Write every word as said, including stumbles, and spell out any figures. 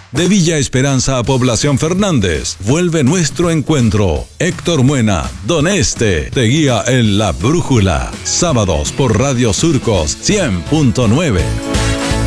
De Villa Esperanza a Población Fernández, vuelve nuestro encuentro. Héctor Muena, Don Este, te guía en La Brújula. Sábados por Radio Surcos cien punto nueve.